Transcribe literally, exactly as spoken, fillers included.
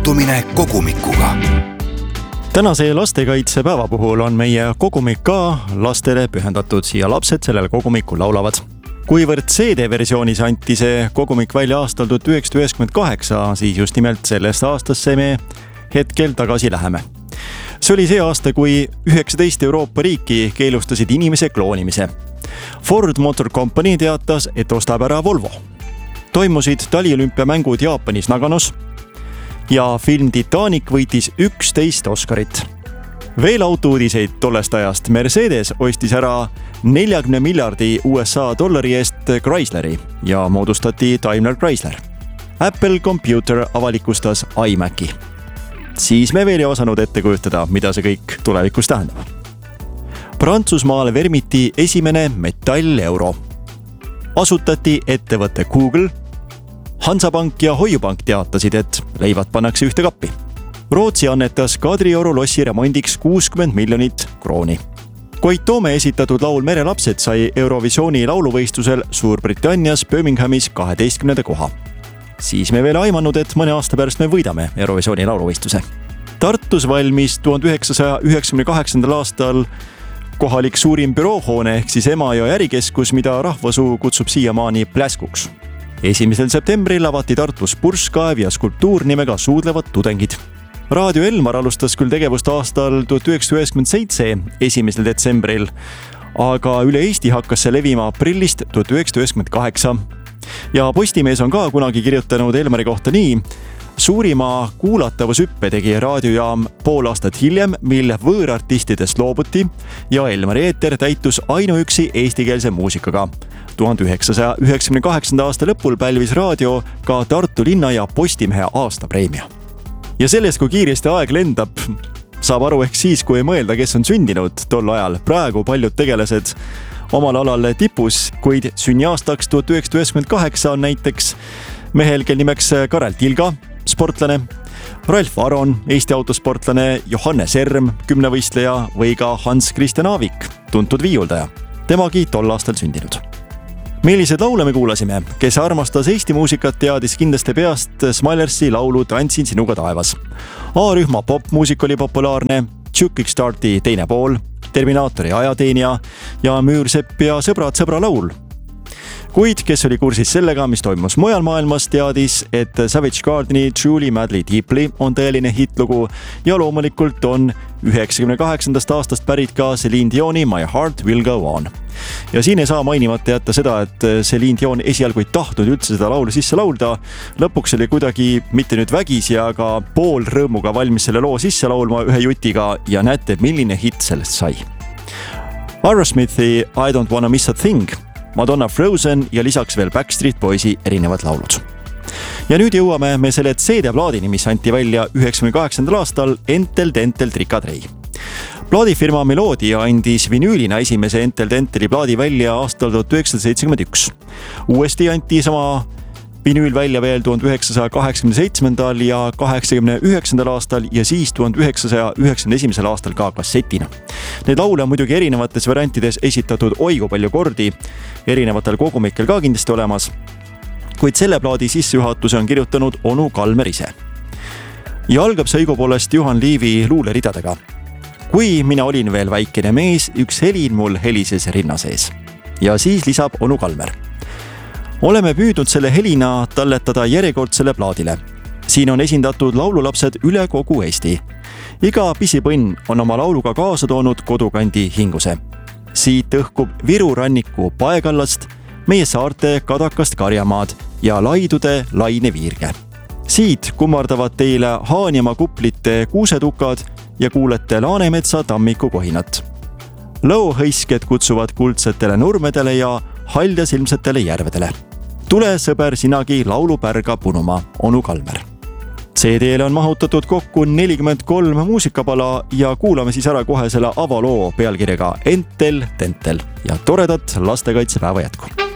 kohtumine kogumikuga. Tänase lastekaitsepäeva puhul on meie kogumik ka lastele pühendatud ja lapsed sellel kogumikul laulavad. Kuivõrd C D-versioonis anti see kogumik välja aastal tuhat üheksasada üheksakümmend kaheksa, siis just nimelt sellest aastasse me hetkel tagasi läheme. See oli see aasta, kui üheksateist Euroopa riiki keelustasid inimese kloonimise. Ford Motor Company teatas, et ostab ära Volvo. Toimusid taliolümpiamängud Jaapanis Naganos ja film Titanic võitis üksteist Oscarit. Veel autouudiseid tollest ajast. Mercedes ostis ära neljakümne miljardi U S A dollari eest Chrysleri ja moodustati Daimler Chrysler. Apple Computer avalikustas iMaci. Siis me veel ei osanud ette kujutada, mida see kõik tulevikus tähendab. Prantsusmaal vermiti esimene metall-euro. Asutati ettevõte Google. Hansapank ja Hoiupank teatasid, et leivad pannakse ühte kappi. Rootsi annetas Kadrioru lossi remondiks kuuskümmend miljonit krooni. Koit Toome esitatud laul Merelapsed sai Eurovisiooni lauluvõistlusel Suurbritannias Birminghamis kaheteistkümnenda koha. Siis me veel aimanud, et mõne aasta pärast me võidame Eurovisiooni lauluvõistluse. Tartus valmis tuhande üheksasaja üheksakümne kaheksandal aastal kohalik suurim büroohoone ehk siis Emajõe ärikeskus, mida rahvasuu kutsub siiamaani Pläskuks. esimesel septembril avati Tartus purskkaev ja skulptuur nimega Suudlevad tudengid. Raadio Elmar alustas küll tegevust aastal tuhat üheksasada üheksakümmend seitse esimesel detsembril, aga üle Eesti hakkas see levima aprillist tuhat üheksasada üheksakümmend kaheksa. Ja Postimees on ka kunagi kirjutanud Elmari kohta nii: suurima kuulatavusüppe tegi raadiojaam pool aastat hiljem, mil võõrartistidest loobuti ja Elmari eeter täitus ainuüksi eestikeelse muusikaga. tuhande üheksasaja üheksakümne kaheksanda aasta lõpul pälvis raadio ka Tartu linna ja Postimehe aastapreemia. Ja selles, kui kiiresti aeg lendab, saab aru ehk siis, kui mõelda, kes on sündinud tol ajal. Praegu paljud tegelased omal alal tipus, kuid sünniaastaks tuhat üheksasada üheksakümmend kaheksa on näiteks mehel, kel nimeks Karel Tilga, sportlane, Ralf Aron, Eesti autosportlane, Johannes Erm, kümnevõistleja või ka Hans Christian Aavik, tuntud viiuldaja. Temagi tol aastal sündinud. Millised laule me kuulasime? Kes armastas Eesti muusikat, teadis kindlasti peast Smilersi laulu Tantsin sinuga taevas. A-rühma popmuusik oli populaarne, Tšukik Starti teine pool, Terminaatori ajateenija ja Müürsepp ja sõbrad sõbra laul. Kuid kes oli kursis sellega, mis toimus mujal maailmas, teadis, et Savage Gardeni Truly Madly Deeply on tõeline hitlugu ja loomulikult on üheksakümne kaheksandast aastast pärit ka Celine Dioni My Heart Will Go On. Ja siin ei saa mainimata jätta seda, et Celine Dion esialgu ei tahtnud üldse seda laulu sisse laulda. Lõpuks oli kuidagi mitte nüüd vägisi, aga pool rõõmuga valmis selle loo sisse laulma ühe jutiga ja näete, milline hit sellest sai. Aerosmithi I Don't Wanna Miss a Thing, Madonna Frozen ja lisaks veel Backstreet Boysi erinevad laulud. Ja nüüd jõuame me selle C D-plaadini, mis anti välja üheksakümne kaheksandal aastal Entel Dentel Tricadrei. Plaadifirma Melodia andis vinüülina esimese Entel Denteli plaadi välja aastal tuhat üheksasada seitsekümmend üks. Uuesti anti sama vinüül välja veel tuhande üheksasaja kaheksakümne seitsmendal ja kaheksakümne üheksandal aastal ja siis tuhande üheksasaja üheksakümne esimesel aastal ka kassetina. Need laule on muidugi erinevates variantides esitatud oigu palju kordi, erinevatel kogumikel ka kindlasti olemas, kuid selle plaadi sissejuhatuse on kirjutanud onu Kalmer ise. Ja algab see õigupoolest Juhan Liivi luuleridadega. Kui mina olin veel väikene mees, üks helin mul helises rinna sees. Ja siis lisab onu Kalmer. Oleme püüdnud selle helina talletada järjekordsele plaadile. Siin on esindatud laululapsed üle kogu Eesti. Iga pisipõnn on oma lauluga kaasa toonud kodukandi hinguse. Siit õhkub Viru ranniku Paekallast, meie saarte kadakast Karjamaad ja laidude laine viirge. Siit kummardavad teile Haanjamaa kuplite kuusetukad ja kuulete Laanemetsa tammiku kohinat. Lõuhõisked kutsuvad kuldsetele nurmedele ja haljasilmsetele järvedele. Tule sõber sinagi laulupärga punuma, onu Kalmer. C D-le on mahutatud kokku nelikümmend kolm muusikapala ja kuulame siis ära kohe selle avaloo pealkirjaga Entel Dentel ja toredat lastekaitsepäeva jätku.